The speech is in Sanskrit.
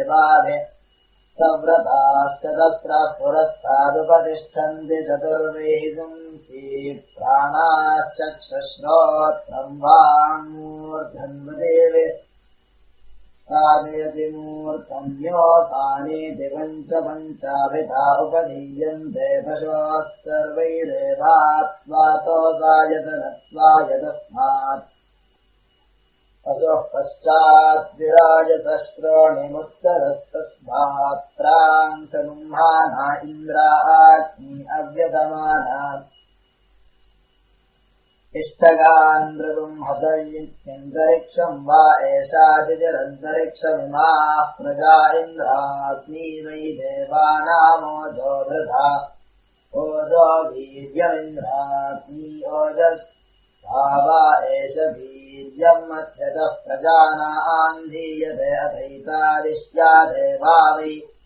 देवाभिः सव्रताश्चतस्रः पुरस्तादुपतिष्ठन्ति चतुर्वेदुंसि प्राणाश्चक्षुश्रोत्रम् वाङ्मूर्धन्वदेवे साधयति मूर्धन्योऽसानीति पञ्चाभिधा उपधीयन्ते पशोः सर्वैरेवात्वातोऽसायतनत्वायतस्मात् पशोः पश्चाद्विराजतश्रोणिमुत्तरस्तस्मात् प्राङ्सगुम्हाना इन्द्राग्नि अव्यतमाना इष्टगान्द्रगुंहतयित्यन्तरिक्षम् वा एषाचितिरन्तरिक्षमिमाः प्रजा इन्द्राग्नी वै देवानामोजो वृथा ओजो वीर्यमिन्द्राग्नी ओजसा वा एष वीर्यम् मध्यतः प्रजानाम् धीयते अथैतादिश्या देवा वै